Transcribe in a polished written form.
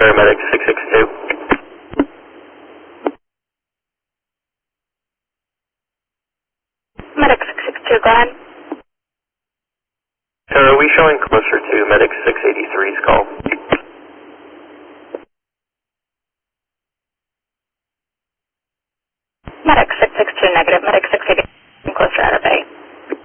Paramedic 662. Medic 662, go ahead. Sir, are we showing closer to Medic 683's call? Medic 662, negative. Medic 683.